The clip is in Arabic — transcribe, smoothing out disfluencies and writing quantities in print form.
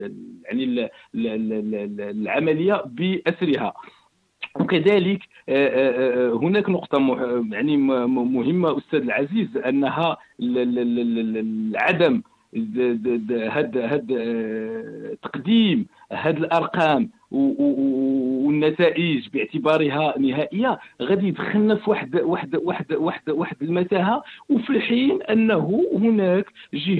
يعني العمليه باسرها. وكذلك هناك نقطة يعني مهمة أستاذ العزيز، أنها عدم هاد تقديم هاد الأرقام والنتائج باعتبارها نهائية غادي يدخلنا في واحد المتاهة، وفي الحين أنه هناك